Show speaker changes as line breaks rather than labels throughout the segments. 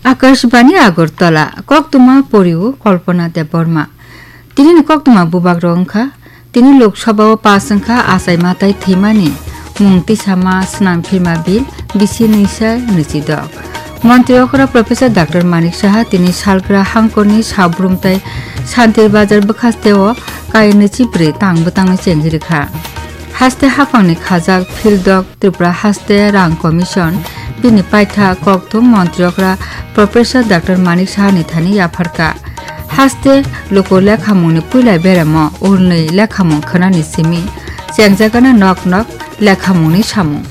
आकाशबाणी আগরতলা কক্তমা পরিও কল্পনা দেববর্মা তিনি কক্তমা বুবাগ রংখা তিনি লোকসভা ও পাসংখা আসাই মাতাই থিমানি মুংতি সামা স্নাম ফিরমা বিল বিসি নিসাই নিচিদক মন্ত্রী অকরা প্রফেসর ডাক্তার মানিক সাহা তিনি সালগ্রা হাংকরনি সাবরুমতাই শান্তির বাজার বখাস্তেও কায়নি চিপ্রে তাংবতাংনি চেংজিরিখা হাস্তে হাফাংনি খাজাক ফিল্ডক ত্রিপুরা হাস্তে রাং কমিশন बिनि पाइथा कक्तुम मन्त्री अकरा प्रोफेसर डाक्टर मानिक साहानि थानि याफारका हास्ते लोको लेखामुंनि पुइलाय बेराम उरनै लेखामुं खोनानि सिमि जेंजागाना नक नक लेखामुंनि सामुं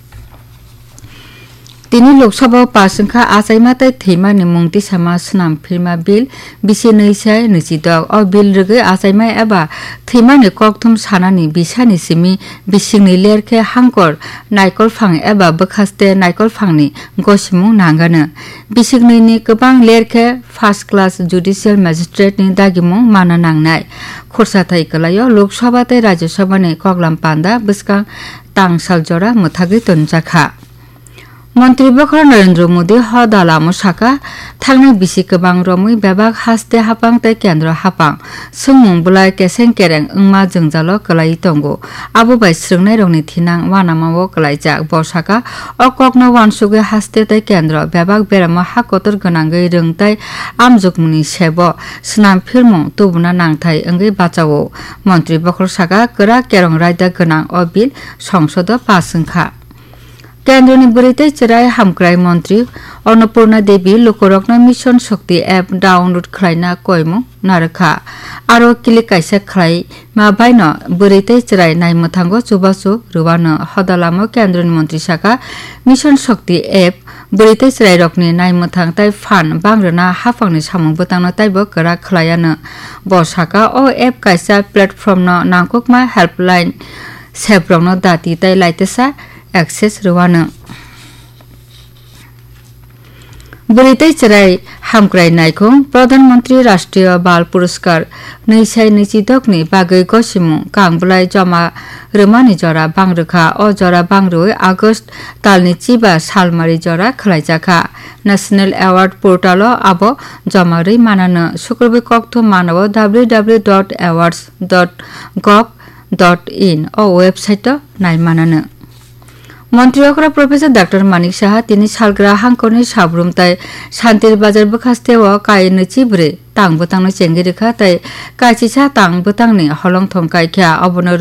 তিনি লোকসভা পাসংখা আসাইমাতাই থৈমানি মুংতি সামা স্নাম ফিরমা বিল বিসি নৈসাই নিচিদক অ বিল রগে আসাইমা এবা থৈমানি কক্তম সানানি বিসানি সিমি বিসিংনি লেরখে হাংকর নাইকল ফাং এবা বখাস্তে নাইকল ফাংনি গসিমুং নাंगानो বিসিংনি गोबां লেরখে ফার্স্ট ক্লাস জুডিশিয়াল ম্যাজিস্ট্রেটনি দাগিमुं माना नांनाय खरसाथाय कलायो लोकसभाते राज्यसभानि कगलाम पान्दा बसका तांसाल जरा मोथागै तनजाखा मन्त्री बखरा नरेन्द्र मोदी हदालामो साका थांनाय बिसि गोबां रमै बेबाग हास्ते हापां तै केन्द्र हापां सोंमुं बुलाय केसें केरें ओंमा जोंजालो कलाई तंगो आबो बाय स्रोंनाय रंनि थिनां वानामावो कलाइजाक बसाका अककनो वानसुगे हास्ते तै केन्द्र बेबाग बेरामा हाकतर गोनांगै रोंताय आमजुगमुनि सेबो स्नाम फिरमुं तुबुना नांथाय ओंगै बाचावो मन्त्री बखर साका गोरा केरं रायदा गोनां अ बिल संसद पासंखा केन्द्रनि बुरैते चिराय हामक्राय मन्त्री अन्नपूर्णा देवी लोकरत्न मिशन शक्ति एप डाउनलोड खालायना कयमु नारखा आरो किलिक कायसा खालाय मा बायनो बुरैते चिराय नायमथांगो चुबासु रुवानो हदालामो केन्द्रनि मन्त्री साका मिशन शक्ति एप बुरैते चिराय रकनि नायमथां ताय फान बांग्रोना हाफांनि सामुं बोतांनो तायबो गोरा खालायानो बसाका अ एप कायसा प्लेटफर्मनो नांगकमा हेल्पलाइन सेब्रंनो दाति ताय लाइतेसा एक्सेस रुवानो बुरैते चिराय हामक्राय नायखुं प्रधानमंत्री राष्ट्रीय बाल पुरस्कार नैसाय निचिदकनि बागै गसिमुं कांबुलाय जमा रोमानि जरा बांरोखा अ जरा बांरोय आगस्ट तालनि चिबा सालमारि जरा खलायजाखा नेशनल अवार्ड पोर्टाल आबो जमारै मानानो शुक्रबार कक्थ मानव www.awards.gov.in अ वेबसाइट नायमानानो मन्त्री अकरा प्रोफेसर डाक्टर मानिक साहा তিনি सालग्रा हांकरनि साब्रुमताय शान्तिर बाजार बखास्तेव कायनो चिब्रे तांबोतांनो चेंगिरिखा ताय कायचिसा तांबोतांनि हलंथं कायख्या अबनो